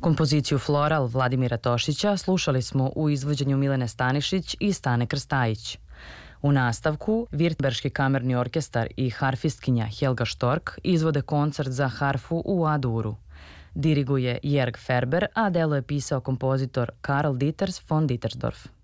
Kompoziciju Floral Vladimira Tošića slušali smo u izvođenju Milene Stanišić i Stane Krstajić. U nastavku Virtberški kamerni orkestar i harfistkinja Helga Štork izvode koncert za harfu u A-duru. Diriguje Jörg Ferber, a delo je pisao kompozitor Karl Dieters von Dittersdorf.